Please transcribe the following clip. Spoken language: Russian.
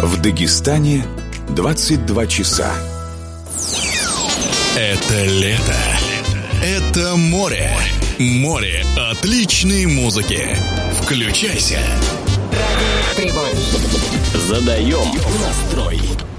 В Дагестане 22 часа. Это лето. Это море. Море отличной музыки. Включайся. Задаем настрой.